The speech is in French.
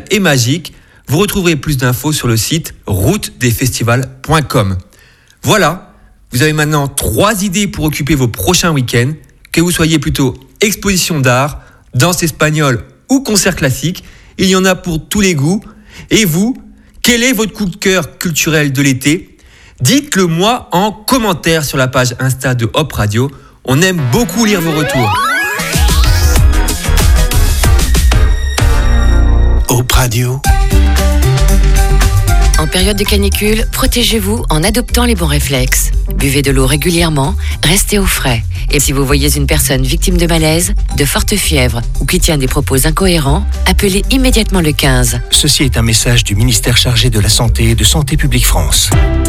et magique. Vous retrouverez plus d'infos sur le site routedesfestivals.com. Voilà, vous avez maintenant 3 idées pour occuper vos prochains week-ends, que vous soyez plutôt exposition d'art, danse espagnole ou concert classique, il y en a pour tous les goûts. Et vous, quel est votre coup de cœur culturel de l'été ? Dites-le moi en commentaire sur la page Insta de Hop Radio. On aime beaucoup lire vos retours. Hop Radio. En période de canicule, protégez-vous en adoptant les bons réflexes. Buvez de l'eau régulièrement, restez au frais. Et si vous voyez une personne victime de malaise, de forte fièvre ou qui tient des propos incohérents, appelez immédiatement le 15. Ceci est un message du ministère chargé de la Santé et de Santé publique France.